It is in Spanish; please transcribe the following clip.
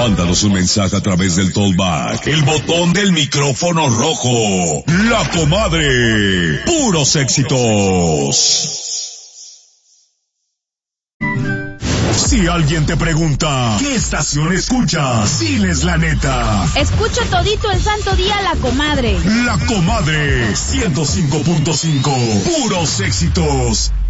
Mándanos un mensaje a través del Tollback, el botón del micrófono rojo. La Comadre. Puros éxitos. Si alguien te pregunta, ¿qué estación escuchas? Diles la neta. Escucho todito el santo día La Comadre. La Comadre, 105.5. Puros éxitos.